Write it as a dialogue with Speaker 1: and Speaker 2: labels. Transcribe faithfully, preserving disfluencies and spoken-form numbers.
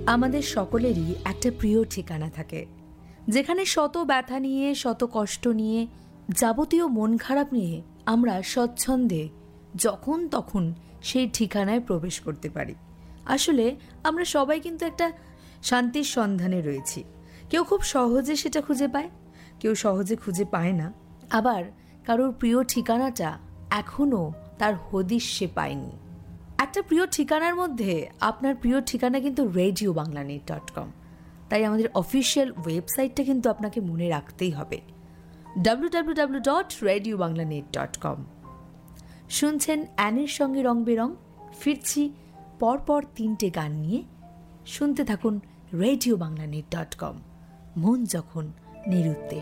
Speaker 1: আমাদের সকলেরই একটা প্রিয় ঠিকানা থাকে, যেখানে শত ব্যথা নিয়ে, শত কষ্ট নিয়ে, যাবতীয় মন খারাপ নিয়ে আমরা স্বচ্ছন্দে যখন তখন সেই ঠিকানায় প্রবেশ করতে পারি। আসলে আমরা সবাই কিন্তু একটা শান্তির সন্ধানে রয়েছি। কেউ খুব সহজে সেটা খুঁজে পায়, কেউ সহজে খুঁজে পায় না, আবার কারোর প্রিয় ঠিকানাটা এখনও তার হদিশ সে পায়নি। একটা প্রিয় ঠিকানার মধ্যে আপনার প্রিয় ঠিকানা কিন্তু radio Bangla net dot com. তাই আমাদের অফিসিয়াল ওয়েবসাইটটা কিন্তু আপনাকে মনে রাখতেই হবে, W W W dot radio Bangla net dot com. শুনছেন অ্যানের সঙ্গে রং বেরং। ফিরছি পরপর তিনটে গান নিয়ে। শুনতে থাকুন radio Bangla net dot com. মন যখন নিরুদ্দেশ।